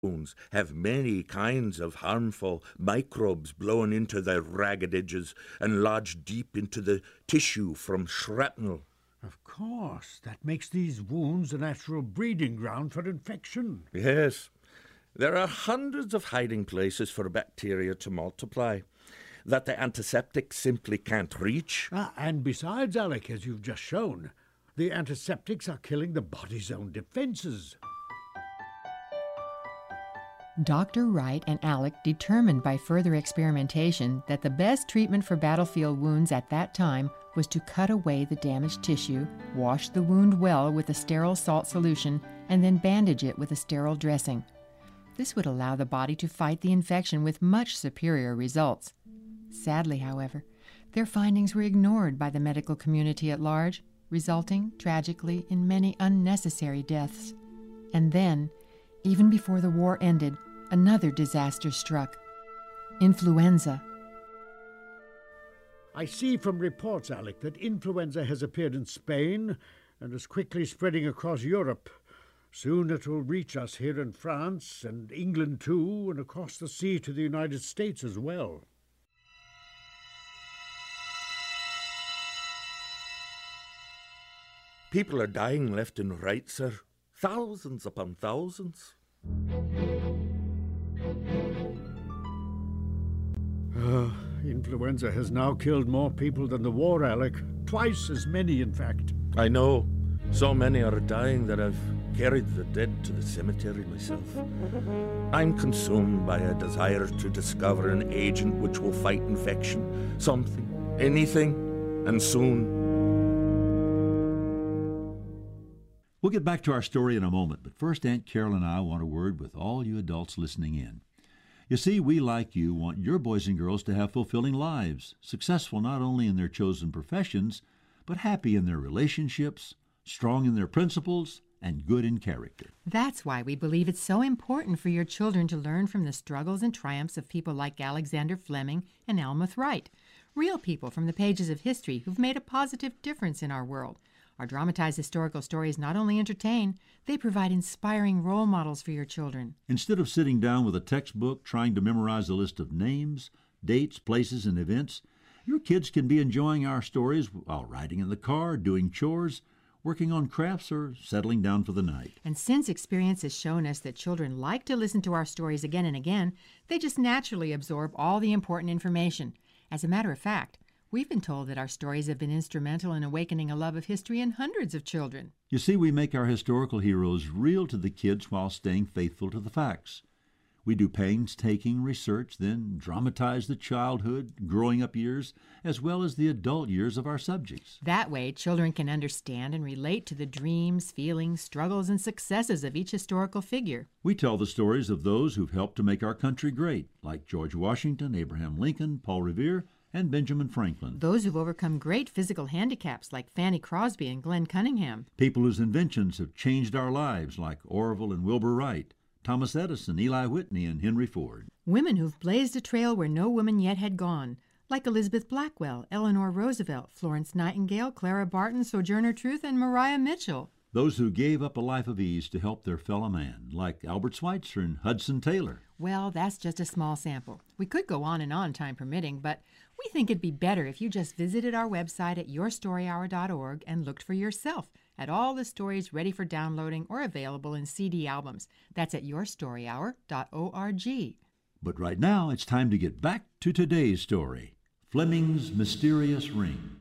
wounds have many kinds of harmful microbes blown into their ragged edges and lodged deep into the tissue from shrapnel. Of course, that makes these wounds a natural breeding ground for infection. Yes, there are hundreds of hiding places for bacteria to multiply that the antiseptic simply can't reach. And besides, Alec, as you've just shown, the antiseptics are killing the body's own defenses. Dr. Wright and Alec determined by further experimentation that the best treatment for battlefield wounds at that time was to cut away the damaged tissue, wash the wound well with a sterile salt solution, and then bandage it with a sterile dressing. This would allow the body to fight the infection with much superior results. Sadly, however, their findings were ignored by the medical community at large, resulting, tragically, in many unnecessary deaths. And then, even before the war ended, another disaster struck: influenza. I see from reports, Alec, that influenza has appeared in Spain and is quickly spreading across Europe. Soon it will reach us here in France and England too, and across the sea to the United States as well. People are dying left and right, sir. Thousands upon thousands. Influenza has now killed more people than the war, Alec. Twice as many, in fact. I know. So many are dying that I've carried the dead to the cemetery myself. I'm consumed by a desire to discover an agent which will fight infection. Something, anything, and soon. We'll get back to our story in a moment, but first Aunt Carol and I want a word with all you adults listening in. You see, we, like you, want your boys and girls to have fulfilling lives, successful not only in their chosen professions, but happy in their relationships, strong in their principles, and good in character. That's why we believe it's so important for your children to learn from the struggles and triumphs of people like Alexander Fleming and Almroth Wright, real people from the pages of history who've made a positive difference in our world. Our dramatized historical stories not only entertain, they provide inspiring role models for your children. Instead of sitting down with a textbook trying to memorize a list of names, dates, places, and events, your kids can be enjoying our stories while riding in the car, doing chores, working on crafts, or settling down for the night. And since experience has shown us that children like to listen to our stories again and again, they just naturally absorb all the important information. As a matter of fact, we've been told that our stories have been instrumental in awakening a love of history in hundreds of children. You see, we make our historical heroes real to the kids while staying faithful to the facts. We do painstaking research, then dramatize the childhood, growing up years, as well as the adult years of our subjects. That way, children can understand and relate to the dreams, feelings, struggles, and successes of each historical figure. We tell the stories of those who've helped to make our country great, like George Washington, Abraham Lincoln, Paul Revere, and Benjamin Franklin. Those who've overcome great physical handicaps like Fanny Crosby and Glenn Cunningham. People whose inventions have changed our lives like Orville and Wilbur Wright, Thomas Edison, Eli Whitney, and Henry Ford. Women who've blazed a trail where no woman yet had gone, like Elizabeth Blackwell, Eleanor Roosevelt, Florence Nightingale, Clara Barton, Sojourner Truth, and Maria Mitchell. Those who gave up a life of ease to help their fellow man, like Albert Schweitzer and Hudson Taylor. Well, that's just a small sample. We could go on, time permitting, but we think it'd be better if you just visited our website at yourstoryhour.org and looked for yourself at all the stories ready for downloading or available in CD albums. That's at yourstoryhour.org. But right now, it's time to get back to today's story, Fleming's Mysterious Ring.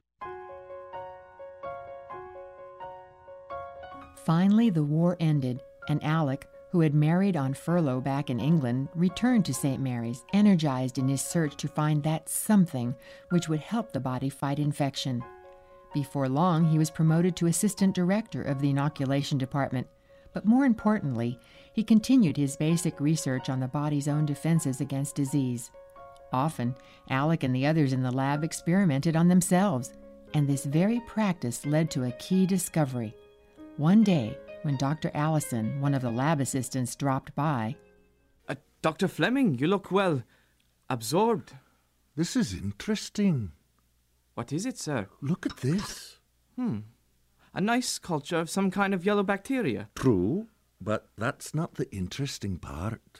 Finally, the war ended, and Alec, who had married on furlough back in England, returned to St. Mary's, energized in his search to find that something which would help the body fight infection. Before long, he was promoted to assistant director of the inoculation department, but more importantly, he continued his basic research on the body's own defenses against disease. Often, Alec and the others in the lab experimented on themselves, and this very practice led to a key discovery. One day, when Dr. Allison, one of the lab assistants, dropped by, Dr. Fleming, you look, well, absorbed. This is interesting. What is it, sir? Look at this. A nice culture of some kind of yellow bacteria. True. But that's not the interesting part.